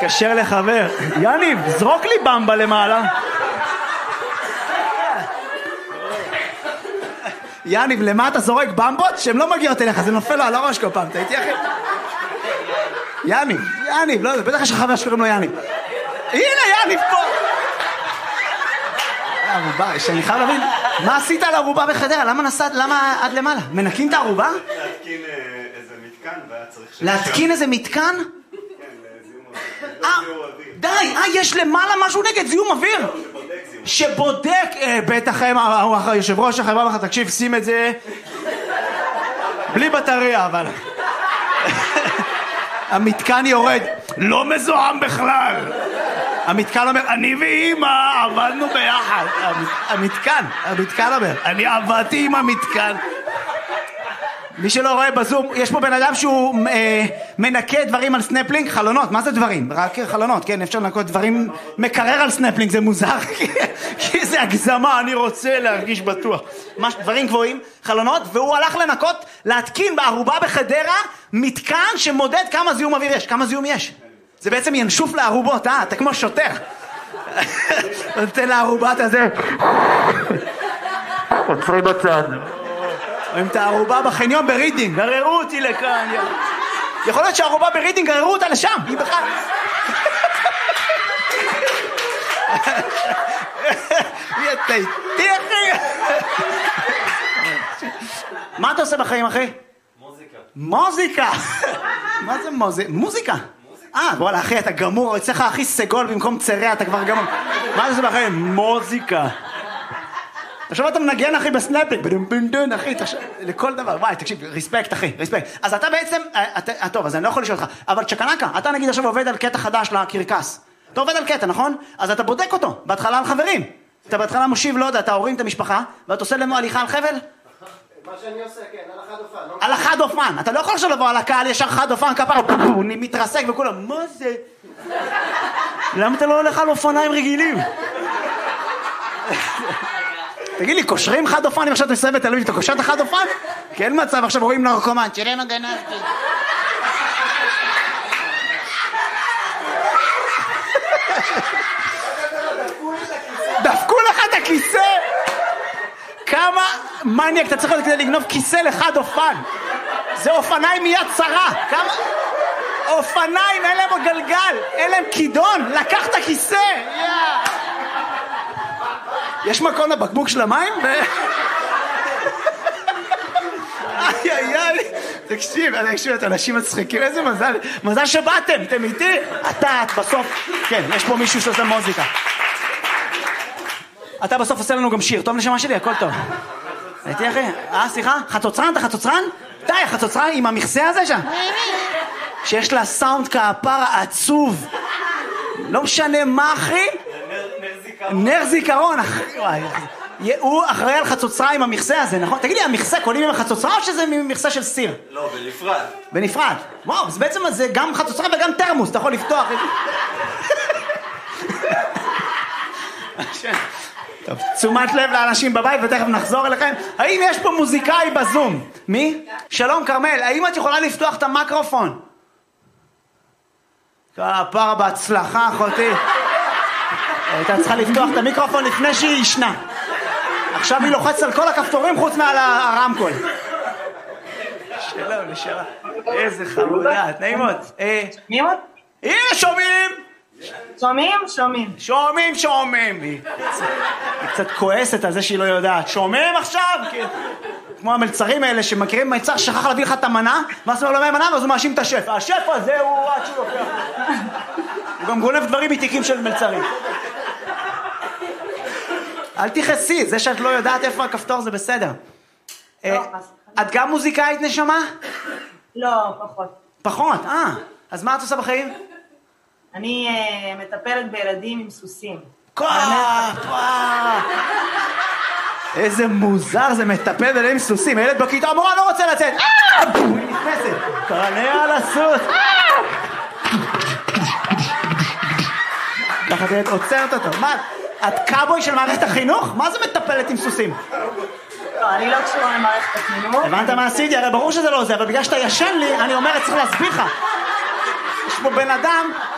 תתקשר לחבר. יניב, זרוק לי במבה למעלה. יניב, למה אתה זורק במבות? שהן לא מגיעות אליך, זה נופל לו על הראש כל פעם, אתה איתי אחי? יניב, לא, בטח יש לך חבר שקוראים לו יניב. הנה יניב פה! ערובה, שאני חייב להבין, מה עשית על ערובה בחדרה? למה נסעת, למה עד למעלה? מנקים את הערובה? להתקין איזה מתקן והיה צריך... להתקין איזה מתקן? כן, זיהום אוויר. די, יש למעלה משהו נגד זיהום אוויר? שבודק, בטח יושב ראש החברה לך, תקשיב, שים את זה בלי בטריה, אבל המתקן יורד, לא מזוהם בכלל. המתקן אומר, אני ואמא עבדנו ביחד. המתקן אומר, אני עבדתי עם המתקן. מי שלא רואה בזום, יש פה בן אדם שהוא מנקה דברים על סנפלינג, חלונות, מה זה דברים? רק חלונות, כן, אפשר לנקות דברים, מקרר על סנפלינג, זה מוזר, כי זה הגזמה, אני רוצה להרגיש בטוח. דברים גבוהים, חלונות, והוא הלך לנקות, להתקין בערובה בחדרה, מתקן שמודד כמה זיהום אוויר יש, כמה זיהום יש. זה בעצם ינשוף לערובות, אתה כמו שוטר. נותן לערובת הזה. עוצרי בצד. רואים את הערובה בחניון ברידינג, גררו אותי לכאן. יכול להיות שהערובה ברידינג גררו אותה לשם, היא בכלל. אתה איתי אחי. מה אתה עושה בחיים אחי? מוזיקה. מה זה מוזיקה? וואלה אחי אתה גמור, יצא לך הכי סגול במקום צרע, אתה כבר גמור. מה אתה עושה בחיים? מוזיקה. עכשיו אתה מנגן אחי בסנאפינג, אחי, לכל דבר, וואי, תקשיב, ריספקט אחי, ריספקט. אז אתה בעצם, טוב, אז אני לא יכול לשאול אותך, אבל צ'קנקה, אתה נגיד עכשיו עובד על קטע חדש לקרקס. אתה עובד על קטע, נכון? אז אתה בודק אותו, בהתחלה על חברים. אתה בהתחלה מושיב, לא יודע, אתה הורים את המשפחה, ואת עושה לנו הליכה על חבל? מה שאני עושה, כן, על החד אופן. על החד אופן, אתה לא יכול עכשיו לבוא על הקהל, ישר חד אופן, כפר, הוא מתרסק וכולם, מה זה? למה אתה לא הולך על אופניים רגילים? תגיד לי, קושרים חד אופן, אם עכשיו אתה מסיים בתל אביב, אתה קושר את החד אופן? כי אין מצב, עכשיו רואים נרקומן, תראה מה גנבתי. דפקו לך את הכיסא? כמה מניאק אתה צריך להיות כדי לגנוב כיסא לחד אופן? זה אופניים מיד צרה. כמה? אופניים, אין להם גלגל, אין להם כידון, לקח את הכיסא. יש מקום לבקבוק של המים? תקשיב, את אנשים מצחיקים, איזה מזל, מזל שבאתם, אתם איתי? אתה בסוף, כן, יש פה מישהו שעושה מוזיקה. אתה בסוף עושה לנו גם שיר, טוב נשמה שלי, הכל טוב. הייתי אחי, סליחה, חצוצרן, אתה חצוצרן? די, חצוצרן עם המכסה הזה שם. שיש לה סאונד כפרה עצוב. לא משנה מה אחי? נר זיכרון, אחי. הוא אחראי על חצוצרה עם המכסה הזה, נכון? תגיד לי, המכסה קולים עם החצוצרה או שזה מכסה של סיר? לא, בנפרד. בנפרד. וואו, אז בעצם זה גם חצוצרה וגם תרמוס, אתה יכול לפתוח. טוב, תשומת לב לאנשים בבית ותכף נחזור אליכם. האם יש פה מוזיקאי בזום? מי? שלום כרמל, האם את יכולה לפתוח את המיקרופון? כפרה בהצלחה אחותי. הייתה צריכה לפתוח את המיקרופון לפני שהיא ישנה. עכשיו היא לוחצת על כל הכפתורים חוץ מעל הרמקול. שלום, נשארה. איזה חמודה, נעימות. שומעים עוד? הנה, שומעים! שומעים. היא קצת כועסת על זה שהיא לא יודעת. שומעים עכשיו? כמו המלצרים האלה שמכירים מלצר שכח להביא לך את המנה, ואז הוא אומר לו מהמנה, ואז הוא מאשים את השף. השף הזה הוא עד שהוא לוקח. הוא גם גונב דברים מתיקים של מלצרים. אל תכעסי, זה שאת לא יודעת איפה הכפתור זה בסדר. את גם מוזיקאית נשמה? לא, פחות. פחות, אז מה את עושה בחיים? אני מטפלת בילדים עם סוסים. איזה מוזר זה מטפל בילדים עם סוסים. הילד בכיתה, המורה לא רוצה לצאת. היא נכנסת. קרנה על הסוס. ככה תהיה עוצרת אותו. מה? את קאבוי של מערכת החינוך? מה זה מטפלת עם סוסים? לא, אני לא קשורה למערכת החינוך. הבנת מה עשיתי? הרי ברור שזה לא זה, אבל בגלל שאתה ישן לי, אני אומרת, צריך להסביר לך. יש פה בן אדם